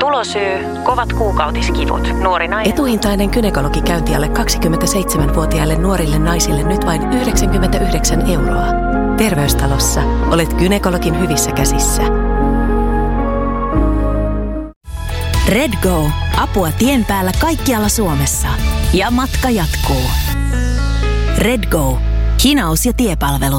tulosyy, kovat kuukautiskivut, nuori nainen. Etuhintainen gynekologikäynti alle 27-vuotiaille nuorille naisille nyt vain 99 €. Terveystalossa olet gynekologin hyvissä käsissä. RedGo. Apua tien päällä kaikkialla Suomessa. Ja matka jatkuu. RedGo. Hinaus ja tiepalvelut.